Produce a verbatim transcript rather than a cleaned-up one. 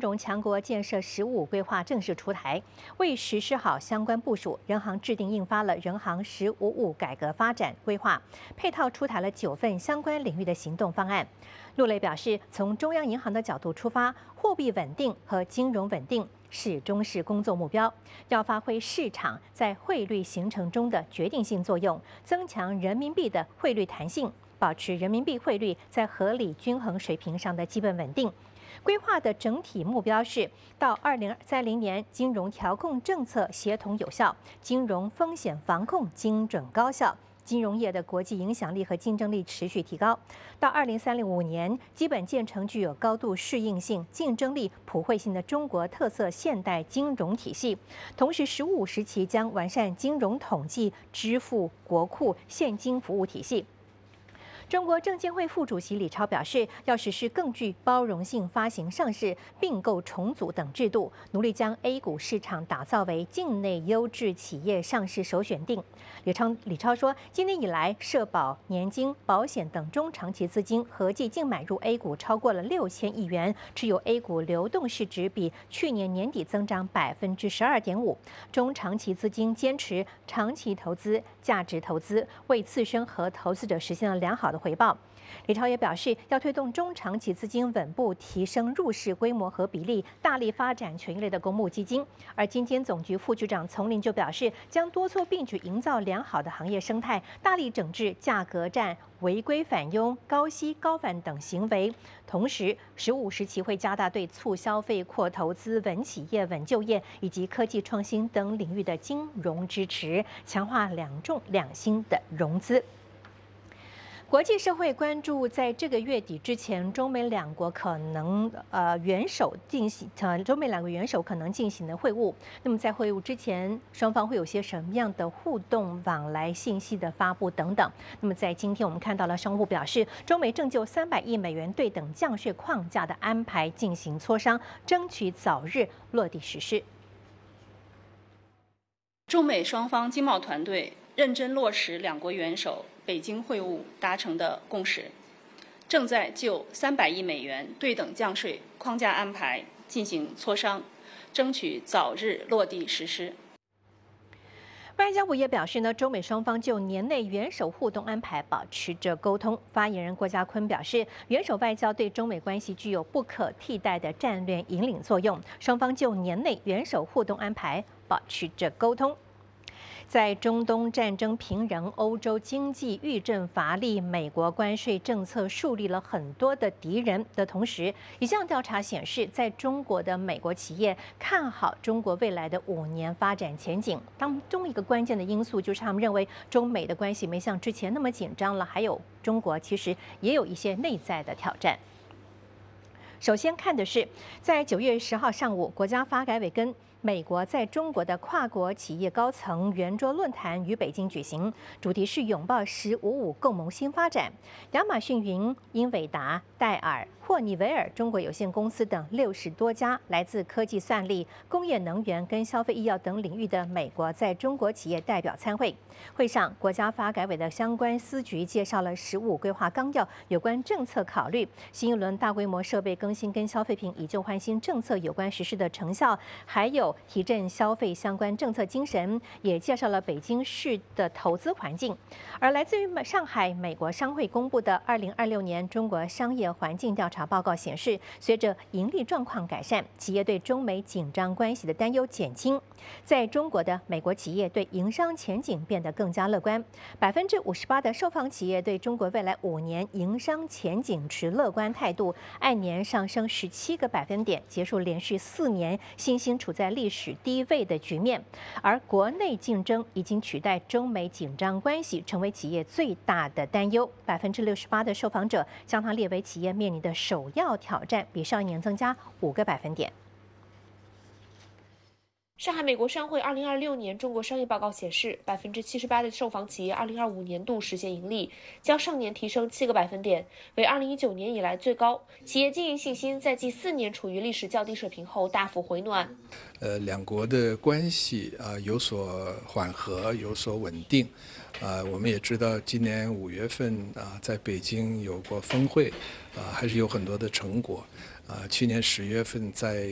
融强国建设“十五”规划正式出台，为实施好相关部署，人行制定印发了《人行“十五五”改革发展规划》，配套出台了九份相关领域的行动方案。陆磊表示，从中央银行的角度出发，货币稳定和金融稳定始终是工作目标，要发挥市场在汇率形成中的决定性作用，增强人民币的汇率弹性，保持人民币汇率在合理均衡水平上的基本稳定。规划的整体目标是，到二零三零年，金融调控政策协同有效，金融风险防控精准高效，金融业的国际影响力和竞争力持续提高。到二零三五年，基本建成具有高度适应性、竞争力、普惠性的中国特色现代金融体系。同时，“十五”时期将完善金融统计、支付、国库、现金服务体系。中国证监会副主席李超表示，要实施更具包容性发行上市、并购重组等制度，努力将 A 股市场打造为境内优质企业上市首选定。李超李超说，今年以来，社保、年金、保险等中长期资金合计净买入 A 股超过了六千亿元，持有 A 股流动市值比去年年底增长百分之十二点五。中长期资金坚持长期投资、价值投资，为自身和投资者实现了良好的回报。李超也表示，要推动中长期资金稳步提升入市规模和比例，大力发展权益类的公募基金。而金监总局副局长丛林就表示，将多措并举，营造良好的行业生态，大力整治价格战、违规返佣、高息高返等行为。同时，“十五”时期会加大对促消费、扩投资、稳企业、稳就业以及科技创新等领域的金融支持，强化两重两新的融资。国际社会关注，在这个月底之前，中美两国可能呃元首进行呃中美两个元首可能进行的会晤。那么在会晤之前，双方会有些什么样的互动、往来信息的发布等等。那么在今天，我们看到了商务部表示，中美正就三百亿美元对等降税框架的安排进行磋商，争取早日落地实施。 中美双方经贸团队认真落实两国元首北京会晤达成的共识，正在就三百亿美元对等降税框架安排进行磋商，争取早日落地实施。 外交部也表示呢，中美双方就年内元首互动安排保持着沟通。发言人郭家坤表示，元首外交对中美关系具有不可替代的战略引领作用，双方就年内元首互动安排保持着沟通。在中东战争频仍、欧洲经济遇震乏力、美国关税政策树立了很多的敌人的同时，一项调查显示，在中国的美国企业看好中国未来的五年发展前景。当中一个关键的因素就是他们认为中美的关系没像之前那么紧张了，还有中国其实也有一些内在的挑战。首先看的是，在九月十号上午，国家发改委跟美国在中国的跨国企业高层圆桌论坛于北京举行，主题是拥抱“十五五”共谋新发展。亚马逊云、英伟达、戴尔、霍尼韦尔中国有限公司等六十多家来自科技算力、工业能源跟消费医药等领域的美国在中国企业代表参会。会上，国家发改委的相关司局介绍了“十五”规划纲要有关政策考虑、新一轮大规模设备更新跟消费品以旧换新政策有关实施的成效，还有提振消费相关政策精神，也介绍了北京市的投资环境。而来自于上海美国商会公布的二零二六年中国商业环境调查报告显示，随着盈利状况改善，企业对中美紧张关系的担忧减轻。在中国的美国企业对营商前景变得更加乐观，百分之五十八的受访企业对中国未来五年营商前景持乐观态度，按年上升十七个百分点，结束连续四年新兴处在历史低位的局面。而国内竞争已经取代中美紧张关系成为企业最大的担忧，百分之六十八的受访者将它列为企业面临的首要挑战，比上一年增加五个百分点。 上海美国商会二零二六年中国商业报告显示，百分之七十八的受访企业二零二五年度实现盈利，较上年提升七个百分点，为二零一九年以来最高。企业经营信心在继四年处于历史较低水平后大幅回暖。 呃，两国的关系啊、呃、有所缓和，有所稳定。啊、呃，我们也知道，今年五月份啊、呃，在北京有过峰会，啊、呃，还是有很多的成果。啊、呃，去年十月份在